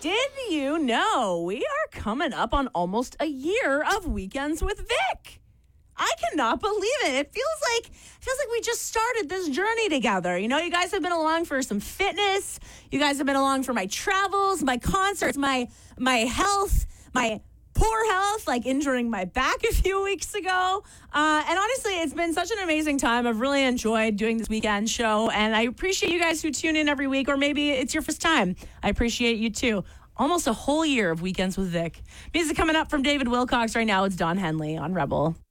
Did you know we are coming up on almost a year of Weekends with Vic? I cannot believe it. It feels like we just started this journey together. You know, you guys have been along for some fitness. You guys have been along for my travels, my concerts, my health, my poor health, like injuring my back a few weeks ago. And honestly, it's been such an amazing time. I've really enjoyed doing this weekend show, and I appreciate you guys who tune in every week, or maybe it's your first time. I appreciate you too. Almost a whole year of Weekends with Vic. Music coming up from David Wilcox right now. It's Don Henley on Rebel.